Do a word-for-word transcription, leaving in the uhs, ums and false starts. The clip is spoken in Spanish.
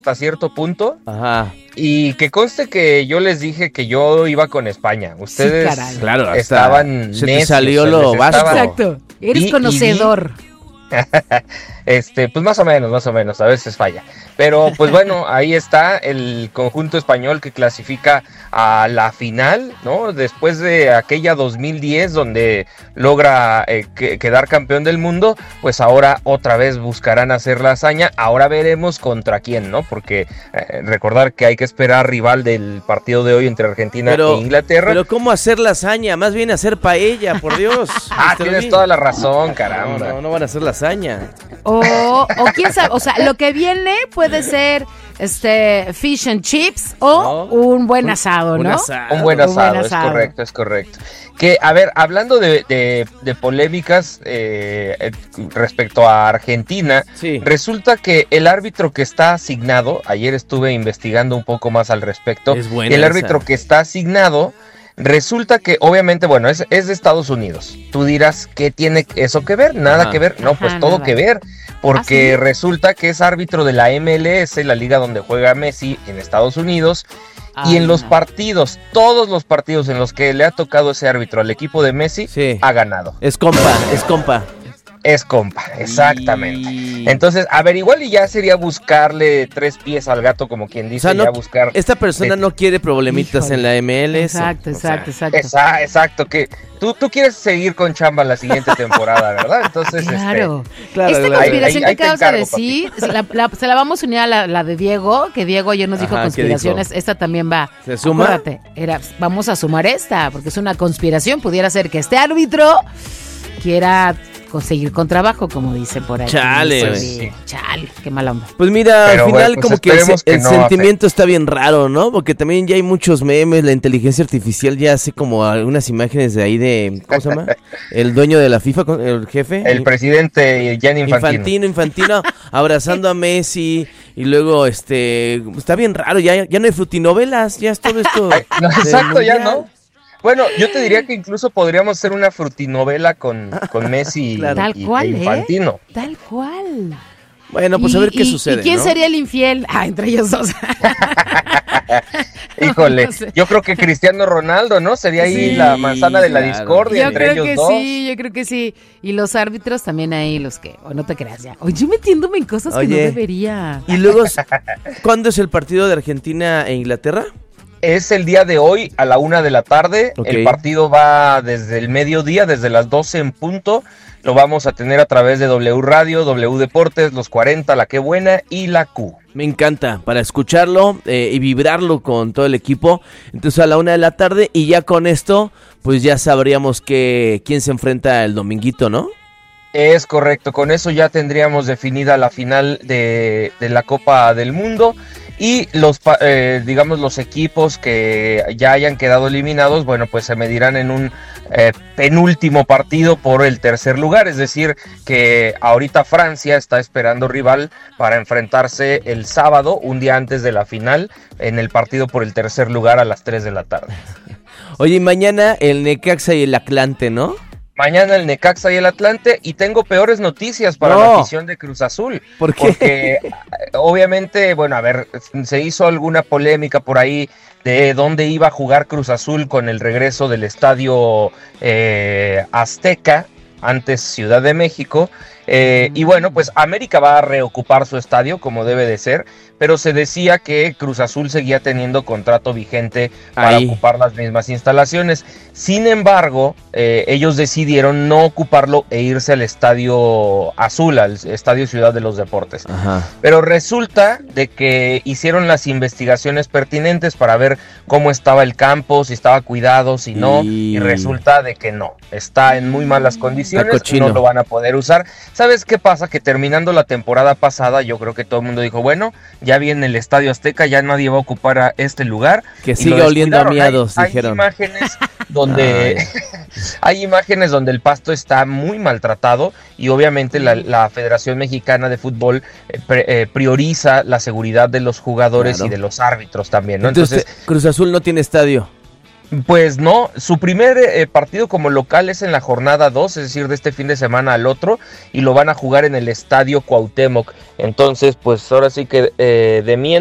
hasta cierto punto. Ajá. Y que conste que yo les dije que yo iba con España. Ustedes sí, claro, estaban se necios, te salió lo vasco. Exacto, eres y, conocedor. Y, este, pues más o menos, más o menos, a veces falla. Pero pues bueno, ahí está el conjunto español que clasifica a la final, ¿no? Después de aquella dos mil diez donde logra eh, que, quedar campeón del mundo, pues ahora otra vez buscarán hacer la hazaña. Ahora veremos contra quién, ¿no? Porque eh, recordar que hay que esperar rival del partido de hoy entre Argentina pero, e Inglaterra. Pero ¿cómo hacer la hazaña? Más bien hacer paella, por Dios. Ah, tienes toda la razón, caramba. No, no, no van a hacer la hazaña. O, o quién sabe, o sea, lo que viene puede ser este fish and chips o no, un buen asado, un, ¿no? Un asado, un buen asado, un buen asado. Es correcto, es correcto. Que, a ver, hablando de, de, de polémicas eh, respecto a Argentina, sí. Resulta que el árbitro que está asignado, ayer estuve investigando un poco más al respecto, es buena el árbitro esa. que está asignado, resulta que obviamente, bueno, es, es de Estados Unidos. Tú dirás, ¿qué tiene eso que ver? Nada Ajá. que ver, no, pues Ajá, todo nada. que ver, porque ¿Ah, sí? resulta que es árbitro de la M L S, la liga donde juega Messi en Estados Unidos. Ay, y en los no. partidos, todos los partidos en los que le ha tocado ese árbitro al equipo de Messi, sí. ha ganado. Es compa, es compa. Es compa, exactamente. Y... Entonces, a ver, igual y ya sería buscarle tres pies al gato, como quien dice, o sea, no, ya buscar... Esta persona de... no quiere problemitas Híjole. en la M L S. Exacto, exacto, o sea, exacto. Esa, exacto, que tú, tú quieres seguir con chamba la siguiente temporada, ¿verdad? Entonces, Claro. este... claro, Esta claro. conspiración Ahí- ahí que te acabas de encargo, decir, se la, la- se la vamos a unir a la, la de Diego, que Diego ayer nos dijo Ajá, ¿qué conspiraciones, dijo? esta también va. ¿Se suma? Acuérdate, era, vamos a sumar esta, porque es una conspiración, pudiera ser que este árbitro quiera conseguir con trabajo, como dice por ahí. Chale, Pues, güey. sí, chale, qué mala onda. Pues mira, Pero, al final bueno, pues como que el, esperemos que el no sentimiento está bien raro, ¿no? Porque también ya hay muchos memes, la inteligencia artificial ya hace como algunas imágenes de ahí de, ¿cómo se llama? El dueño de la FIFA, el jefe. El presidente Gianni Infantino. Infantino, Infantino, abrazando a Messi y luego, este, está bien raro, ya, ya no hay frutinovelas, ya es todo esto. No, del exacto, ya mundial. no. Bueno, yo te diría que incluso podríamos hacer una frutinovela con, con Messi y, Claro. Tal y- cual, e ¿eh? Infantino. Tal cual. Bueno, pues a Y- ver qué y- sucede, ¿Y quién ¿no? sería el infiel? Ah, entre ellos dos. Híjole, No sé. yo creo que Cristiano Ronaldo, ¿no? Sería ahí Sí, la manzana de la claro. discordia Yo entre creo ellos que dos. sí, yo creo que sí. Y los árbitros también ahí, los que, o no te creas ya. Oye, yo metiéndome en cosas que no Oye. debería. Y luego, ¿cuándo es el partido de Argentina e Inglaterra? Es el día de hoy a la una de la tarde. Ok. El partido va desde el mediodía, desde las doce en punto. Lo vamos a tener a través de W Radio, W Deportes, Los cuarenta, La Qué Buena y La Q. Me encanta, para escucharlo eh, y vibrarlo con todo el equipo. Entonces a la una de la tarde y ya con esto, pues ya sabríamos que quién se enfrenta el dominguito, ¿no? Es correcto, con eso ya tendríamos definida la final de, de la Copa del Mundo. Y los, pa- eh, digamos, los equipos que ya hayan quedado eliminados, bueno, pues se medirán en un eh, penúltimo partido por el tercer lugar. Es decir, que ahorita Francia está esperando rival para enfrentarse el sábado, un día antes de la final, en el partido por el tercer lugar a las tres de la tarde. Oye, y mañana el Necaxa y el Atlante, ¿no? Mañana el Necaxa y el Atlante, y tengo peores noticias para No. la afición de Cruz Azul. ¿Por qué? Porque eh, obviamente, bueno, a ver, se hizo alguna polémica por ahí de dónde iba a jugar Cruz Azul con el regreso del estadio eh, Azteca, antes Ciudad de México. Eh, y bueno, pues América va a reocupar su estadio como debe de ser, pero se decía que Cruz Azul seguía teniendo contrato vigente para Ahí. ocupar las mismas instalaciones. Sin embargo, eh, ellos decidieron no ocuparlo e irse al Estadio Azul, al Estadio Ciudad de los Deportes. Ajá. Pero resulta de que hicieron las investigaciones pertinentes para ver cómo estaba el campo, si estaba cuidado, si no, Y- y resulta de que no, está en muy malas condiciones, cochino. no lo van a poder usar. ¿Sabes qué pasa? Que terminando la temporada pasada, yo creo que todo el mundo dijo, bueno, ya viene el Estadio Azteca, ya nadie va a ocupar a este lugar. Que Y siga lo oliendo a descuidaron. miados, hay, dijeron. Hay imágenes donde hay imágenes donde el pasto está muy maltratado y obviamente la, la Federación Mexicana de Fútbol eh, pre- eh, prioriza la seguridad de los jugadores Claro. y de los árbitros también, ¿no? Entonces, Entonces, Cruz Azul no tiene estadio. Pues no, su primer eh, partido como local es en la jornada dos, es decir, de este fin de semana al otro, y lo van a jugar en el Estadio Cuauhtémoc. Entonces, pues ahora sí que eh, de mientras